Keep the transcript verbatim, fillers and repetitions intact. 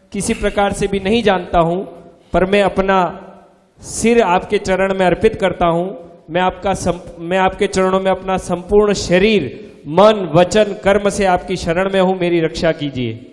किसी प्रकार से भी नहीं जानता हूं, पर मैं अपना सिर आपके चरण में अर्पित करता हूं। मैं आपका सम, मैं आपके चरणों में अपना संपूर्ण शरीर, मन, वचन, कर्म से आपकी शरण में हूं। मेरी रक्षा कीजिए।